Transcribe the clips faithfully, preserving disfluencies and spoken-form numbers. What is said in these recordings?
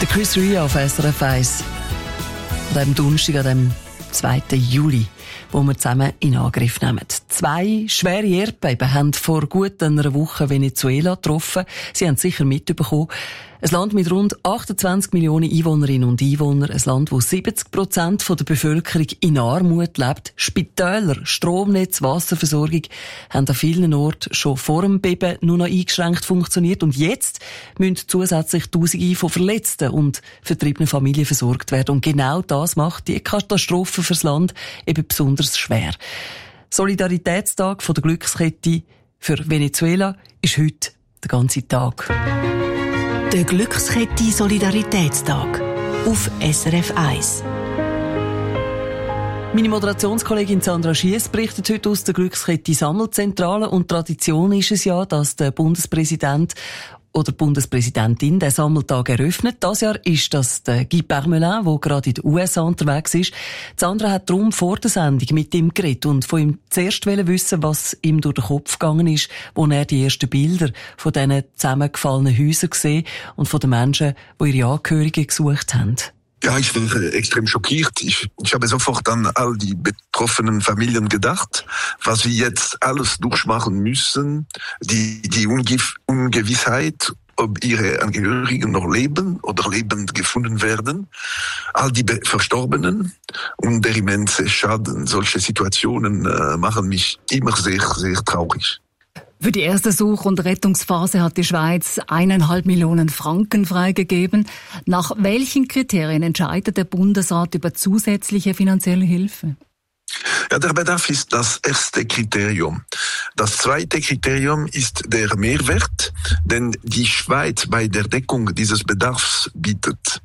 Der Chris Rea auf S R F eins. An diesem Donnerstag, an dem zweiten Juli, wo wir zusammen in Angriff nehmen. Zwei schwere Erdbeben haben vor gut einer Woche Venezuela getroffen. Sie haben es sicher mitbekommen. Ein Land mit rund achtundzwanzig Millionen Einwohnerinnen und Einwohnern. Ein Land, wo siebzig Prozent der Bevölkerung in Armut lebt. Spitäler, Stromnetz, Wasserversorgung haben an vielen Orten schon vor dem Beben nur noch eingeschränkt funktioniert. Und jetzt müssen zusätzlich Tausende von verletzten und vertriebenen Familien versorgt werden. Und genau das macht die Katastrophe fürs Land eben besonders schwer. Solidaritätstag von der Glückskette für Venezuela ist heute der ganze Tag. Der Glückskette Solidaritätstag auf S R F eins. Meine Moderationskollegin Sandra Schiess berichtet heute aus der Glückskette Sammelzentrale. Und Tradition ist es ja, dass der Bundespräsident oder Bundespräsidentin den Sammeltag eröffnet. Dieses Jahr ist das der Guy Parmelin, der gerade in den U S A unterwegs ist. Sandra hat darum vor der Sendung mit ihm geredet und von ihm zuerst wissen, was ihm durch den Kopf gegangen ist, als er die ersten Bilder von diesen zusammengefallenen Häusern gesehen und von den Menschen, die ihre Angehörigen gesucht haben. Ja, ich war extrem schockiert. Ich, ich habe sofort an all die betroffenen Familien gedacht, was wir jetzt alles durchmachen müssen, die, die Unge- Ungewissheit, ob ihre Angehörigen noch leben oder lebend gefunden werden, all die Be- Verstorbenen und der immense Schaden. Solche Situationen äh, machen mich immer sehr, sehr traurig. Für die erste Such- und Rettungsphase hat die Schweiz eineinhalb Millionen Franken freigegeben. Nach welchen Kriterien entscheidet der Bundesrat über zusätzliche finanzielle Hilfe? Ja, der Bedarf ist das erste Kriterium. Das zweite Kriterium ist der Mehrwert, den die Schweiz bei der Deckung dieses Bedarfs bietet.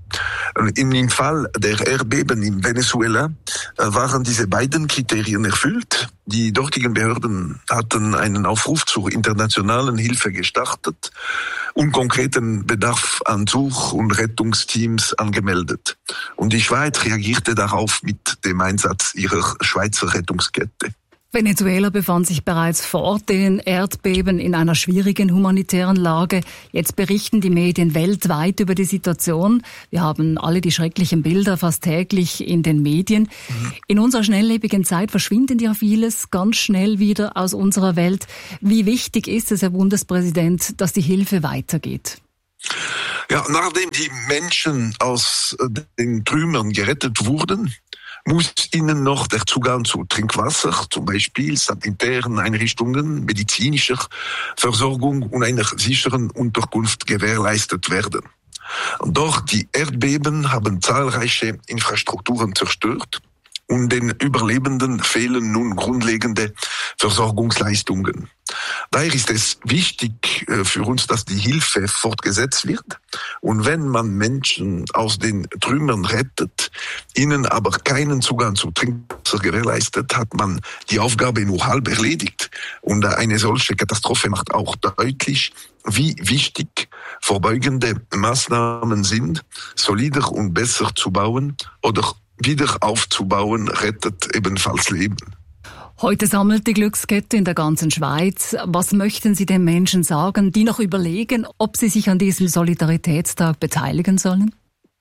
Im Fall der Erdbeben in Venezuela waren diese beiden Kriterien erfüllt. Die dortigen Behörden hatten einen Aufruf zur internationalen Hilfe gestartet und konkreten Bedarf an Such- und Rettungsteams angemeldet. Und die Schweiz reagierte darauf mit dem Einsatz ihrer Schweizer Rettungskette. Venezuela befand sich bereits vor den Erdbeben in einer schwierigen humanitären Lage. Jetzt berichten die Medien weltweit über die Situation. Wir haben alle die schrecklichen Bilder fast täglich in den Medien. Mhm. In unserer schnelllebigen Zeit verschwindet ja vieles ganz schnell wieder aus unserer Welt. Wie wichtig ist es, Herr Bundespräsident, dass die Hilfe weitergeht? Ja, nachdem die Menschen aus den Trümmern gerettet wurden, muss ihnen noch der Zugang zu Trinkwasser, zum Beispiel sanitären Einrichtungen, medizinischer Versorgung und einer sicheren Unterkunft gewährleistet werden. Doch die Erdbeben haben zahlreiche Infrastrukturen zerstört und den Überlebenden fehlen nun grundlegende Versorgungsleistungen. Daher ist es wichtig für uns, dass die Hilfe fortgesetzt wird. Und wenn man Menschen aus den Trümmern rettet, ihnen aber keinen Zugang zu Trinkwasser gewährleistet, hat man die Aufgabe nur halb erledigt. Und eine solche Katastrophe macht auch deutlich, wie wichtig vorbeugende Maßnahmen sind, solider und besser zu bauen oder wieder aufzubauen, rettet ebenfalls Leben. Heute sammelt die Glückskette in der ganzen Schweiz. Was möchten Sie den Menschen sagen, die noch überlegen, ob sie sich an diesem Solidaritätstag beteiligen sollen?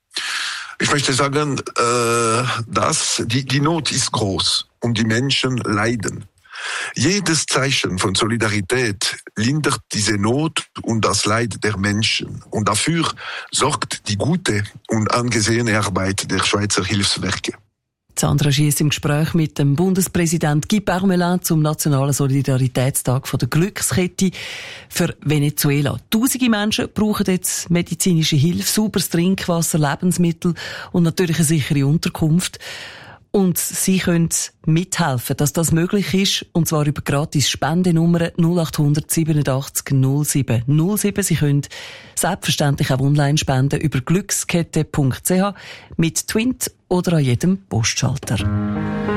Ich möchte sagen, äh, dass die, die Not ist groß und die Menschen leiden. Jedes Zeichen von Solidarität lindert diese Not und das Leid der Menschen. Und dafür sorgt die gute und angesehene Arbeit der Schweizer Hilfswerke. Sandra Schiess im Gespräch mit dem Bundespräsident Guy Parmelin zum Nationalen Solidaritätstag von der Glückskette für Venezuela. Tausende Menschen brauchen jetzt medizinische Hilfe, sauberes Trinkwasser, Lebensmittel und natürlich eine sichere Unterkunft. Und Sie können mithelfen, dass das möglich ist, und zwar über gratis Spendenummer null acht hundert siebenundachtzig null sieben null sieben. Sie können selbstverständlich auch online spenden über glückskette punkt c h mit Twint oder an jedem Postschalter.